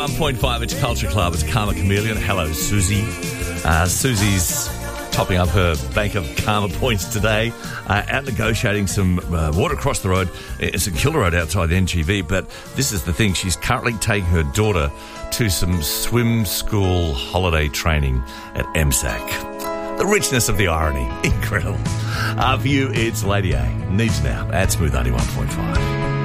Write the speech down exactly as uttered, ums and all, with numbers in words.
one point five, it's Culture Club. It's Karma Chameleon. Hello, Susie. Uh, Susie's topping up her bank of karma points today, uh, out negotiating some uh, water across the road. It's a killer road outside the N G V, but this is the thing. She's currently taking her daughter to some swim school holiday training at M S A C. The richness of the irony. Incredible. Uh, for you, it's Lady A. Needs Now at Smooth ninety-one point five.